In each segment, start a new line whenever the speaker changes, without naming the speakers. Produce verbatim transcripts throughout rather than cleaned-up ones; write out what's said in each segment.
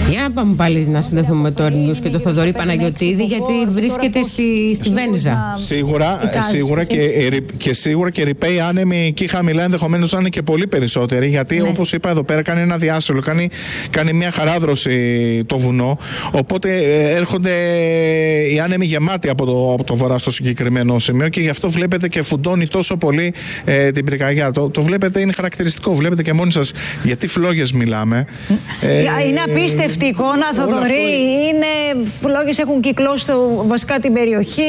Για να πάμε πάλι να συνδεθούμε με το Earth News και το Θοδωρή Παναγιωτίδη, γιατί βρίσκεται στη, στη Βένιζα.
Σίγουρα, σίγουρα και, και σίγουρα και ρηπαίοι άνεμοι εκεί χαμηλά, ενδεχομένως να είναι και πολύ περισσότεροι, γιατί ναι. όπως είπα εδώ πέρα κάνει ένα διάσωλο, κάνει, κάνει μια χαράδρωση το βουνό, οπότε έρχονται οι άνεμοι γεμάτοι από το, από το βορρά στο συγκεκριμένο σημείο και γι' αυτό βλέπετε και φουντώνει τόσο πολύ ε, την πυρκαγιά. Το, το βλέπετε, είναι χαρακτηριστικό, βλέπετε και μόνοι σας γιατί φλόγες μιλάμε.
Ε, είναι απίστευτη εικόνα, Θοδωρή. Αυτό... Είναι φλόγες έχουν κυκλώσει το, βασικά την περιοχή.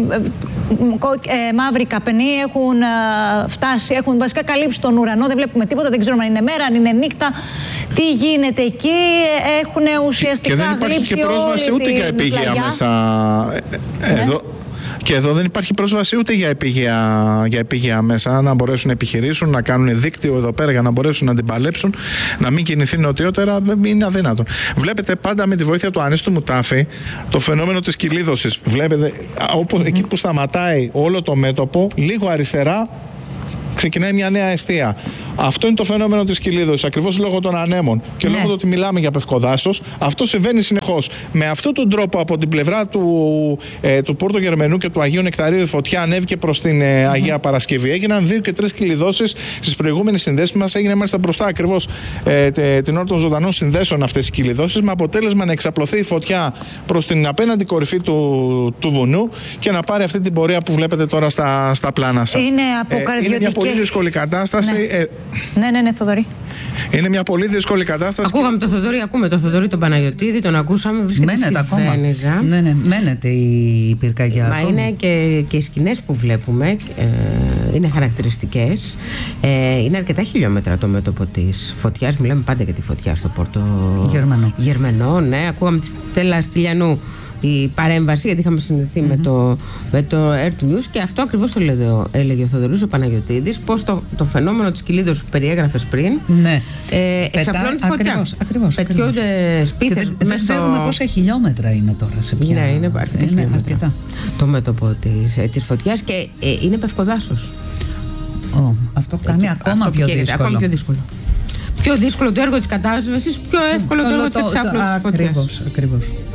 Ε, μαύροι καπνοί έχουν ε, φτάσει, έχουν βασικά καλύψει τον ουρανό. Δεν βλέπουμε τίποτα, δεν ξέρουμε αν είναι μέρα, αν είναι νύχτα. Τι γίνεται εκεί, έχουν ουσιαστικά
και δεν υπάρχει και πρόσβαση ούτε για επίγεια μέσα. Ε, εδώ. Και εδώ δεν υπάρχει πρόσβαση ούτε για επίγεια, για επίγεια μέσα, να μπορέσουν να επιχειρήσουν, να κάνουν δίκτυο εδώ πέρα για να μπορέσουν να την παλέψουν, να μην κινηθεί νοτιότερα, είναι αδύνατον. Βλέπετε πάντα με τη βοήθεια του Ανίστου Μουτάφη το φαινόμενο της κυλίδωσης. Βλέπετε όπου, mm-hmm. εκεί που σταματάει όλο το μέτωπο, λίγο αριστερά ξεκινάει μια νέα αιστεία. Αυτό είναι το φαινόμενο της κυλίδωσης, ακριβώς λόγω των ανέμων και ναι. λόγω του ότι μιλάμε για πευκοδάσος. Αυτό συμβαίνει συνεχώς. Με αυτόν τον τρόπο, από την πλευρά του, ε, του Πόρτο Γερμενού και του Αγίου Νεκταρίου, η φωτιά ανέβηκε προς την ε, Αγία mm-hmm. Παρασκευή. Έγιναν δύο και τρεις κυλιδώσεις στις προηγούμενες συνδέσεις μας. Έγινε μάλιστα μπροστά ακριβώς ε, τε, την ώρα των ζωντανών συνδέσεων αυτές οι κυλιδώσεις, με αποτέλεσμα να εξαπλωθεί η φωτιά προς την απέναντι κορυφή του, του βουνού και να πάρει αυτή την πορεία που βλέπετε τώρα στα, στα πλάνα σας.
Είναι αποκαρδιωτική.
Ε, είναι μια πολύ δύσκολη κατάσταση.
Ναι.
Ε,
ναι, ναι, ναι, Θοδωρή.
Είναι μια πολύ δύσκολη κατάσταση.
Ακούγαμε και... το Θοδωρή, ακούμε το Θοδωρή τον Παναγιωτίδη, τον ακούσαμε, βρίσκεται μένετε στη Βένιζα.
Ναι, ναι, μένετε η πυρκαγιά.
Μα είναι και, και οι σκηνές που βλέπουμε ε, είναι χαρακτηριστικές. Ε, είναι αρκετά χιλιόμετρα το μέτωπο της φωτιάς. Μιλάμε πάντα για τη φωτιά στο Πόρτο Γερμανό. Γερμανό, ναι. Ακούγαμε τη Στέλλα Στυλιανού η παρέμβαση, γιατί είχαμε συνδεθεί mm-hmm. με, το, με το Earth News και αυτό ακριβώς έλεγε, έλεγε ο Θοδωρής ο Παναγιωτίδης, πως το, το φαινόμενο της κυλίδωσης που περιέγραφες πριν
ναι.
ε, εξαπλώνει τη φωτιά.
Ακριβώς, ακριβώς.
Πετιούνται σπίθες.
Δεν, δεν ξέρουμε πόσα χιλιόμετρα είναι τώρα σε ποια.
Ναι, είναι αρκετά
είναι
χιλιόμετρα
αρκετά.
Το μέτωπο της, ε, της φωτιάς και ε, είναι πευκοδάσος.
Oh, αυτό κάνει ε, ακόμα,
αυτό
πιο
δύσκολο. ακόμα πιο δύσκολο. Πιο δύσκολο το έργο της κατάσβεσης, πιο εύκολο το έργο της εξάπλωσης της φωτιάς.
Ακριβώς, ακριβώς.